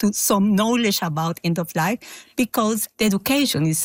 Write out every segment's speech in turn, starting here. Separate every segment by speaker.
Speaker 1: to some knowledge about end of life, because the education is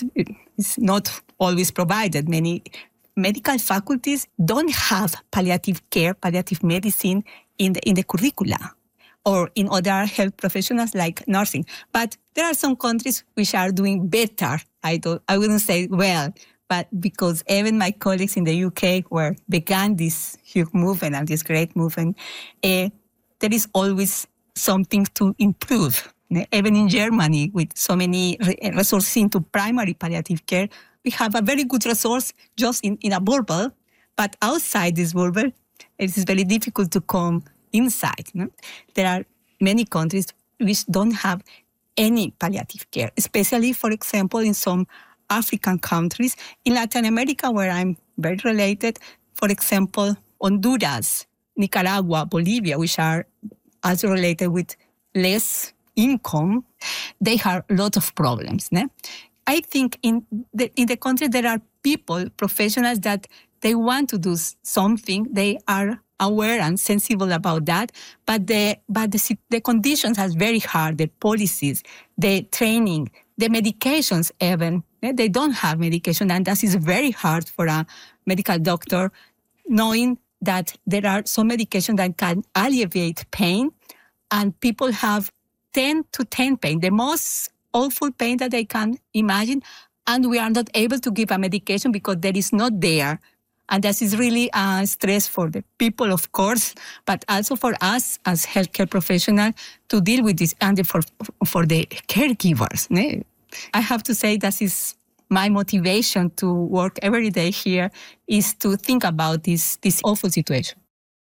Speaker 1: not always provided. Many medical faculties don't have palliative care, palliative medicine in the curricula, or in other health professionals like nursing. But there are some countries which are doing better. I wouldn't say well, but because even my colleagues in the UK began this huge movement and this great movement, there is always something to improve. Even in Germany, with so many resources into primary palliative care, we have a very good resource just in a bubble, but outside this bubble, it is very difficult to come inside. There are many countries which don't have any palliative care, especially, for example, in some African countries. In Latin America, where I'm very related, for example, Honduras, Nicaragua, Bolivia, which are also related with less income, they have a lot of problems. I think in the country there are people, professionals, that they want to do something. They are aware and sensible about that, but the conditions are very hard. The policies, the training, the medications even, they don't have medication, and that is very hard for a medical doctor, knowing that there are some medications that can alleviate pain, and people have 10 to 10 pain, the most awful pain that they can imagine, and we are not able to give a medication because there is not there. And that is really a stress for the people, of course, but also for us as healthcare professionals to deal with this, and for the caregivers. I have to say that is my motivation to work every day here, is to think about this awful situation.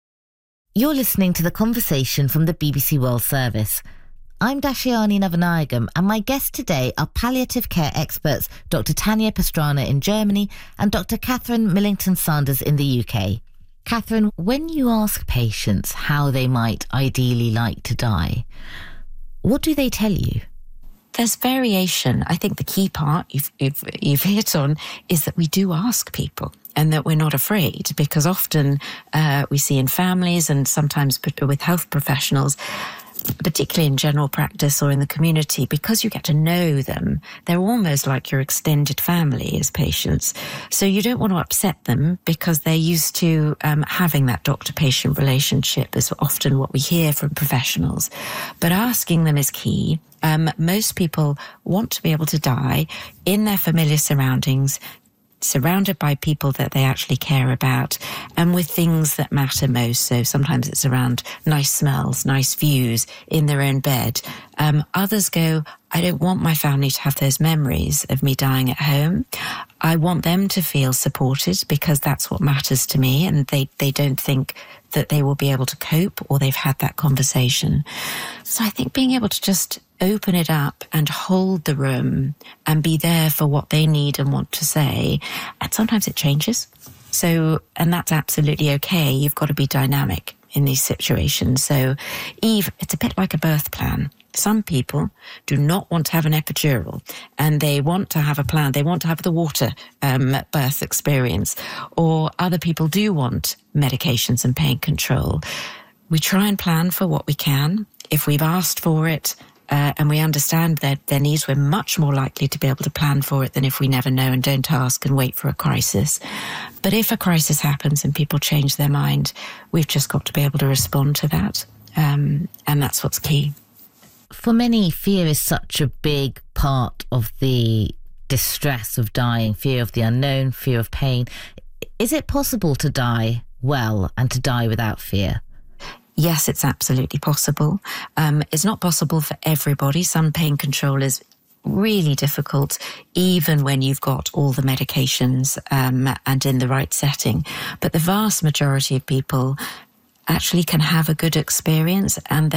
Speaker 2: You're listening to The Conversation from the BBC World Service. I'm Dashiani Navanayagam, and my guests today are palliative care experts Dr. Tanya Pastrana in Germany and Dr. Catherine Millington-Sanders in the UK. Catherine, when you ask patients how they might ideally like to die, what do they tell you?
Speaker 3: There's variation. I think the key part you've hit on is that we do ask people, and that we're not afraid, because often we see in families and sometimes with health professionals, particularly in general practice or in the community, because you get to know them, they're almost like your extended family as patients. So you don't want to upset them, because they're used to having that doctor-patient relationship, is often what we hear from professionals. But asking them is key. Most people want to be able to die in their familiar surroundings, surrounded by people that they actually care about, and with things that matter most. So sometimes it's around nice smells, nice views, in their own bed. Others go, I don't want my family to have those memories of me dying at home. I want them to feel supported, because that's what matters to me, and they don't think that they will be able to cope, or they've had that conversation. So I think being able to just open it up and hold the room and be there for what they need and want to say. And sometimes it changes. So, and that's absolutely okay. You've got to be dynamic in these situations. So Eve, it's a bit like a birth plan. Some people do not want to have an epidural, and they want to have a plan. They want to have the water birth experience, or other people do want medications and pain control. We try and plan for what we can. If we've asked for it, and we understand their needs, we're much more likely to be able to plan for it than if we never know and don't ask and wait for a crisis. But if a crisis happens and people change their mind, we've just got to be able to respond to that. And that's what's key.
Speaker 2: For many, fear is such a big part of the distress of dying, fear of the unknown, fear of pain. Is it possible to die well and to die without fear?
Speaker 3: Yes, it's absolutely possible. It's not possible for everybody. Some pain control is really difficult, even when you've got all the medications and in the right setting. But the vast majority of people actually can have a good experience, and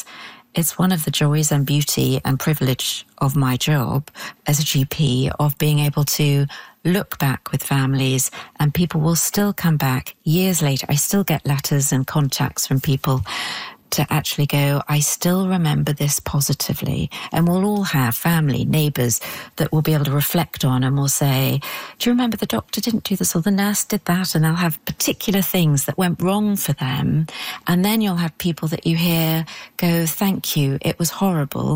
Speaker 3: it's one of the joys and beauty and privilege of my job as a GP, of being able to look back with families, and people will still come back years later. I still get letters and contacts from people to actually go, I still remember this positively. And we'll all have family, neighbours that will be able to reflect on, and will say, do you remember the doctor didn't do this, or the nurse did that? And they'll have particular things that went wrong for them. And then you'll have people that you hear go, thank you, it was horrible,